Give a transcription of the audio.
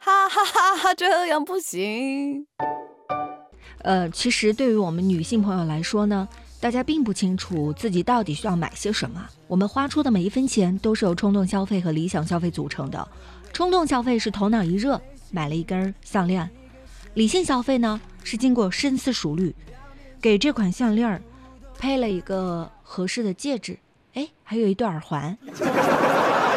哈哈哈哈，这样不行。 其实对于我们女性朋友来说呢，大家并不清楚自己到底需要买些什么。我们花出的每一分钱都是由冲动消费和理想消费组成的。冲动消费是头脑一热买了一根项链，理性消费呢是经过深思熟虑，给这款项链配了一个合适的戒指，还有一对耳环。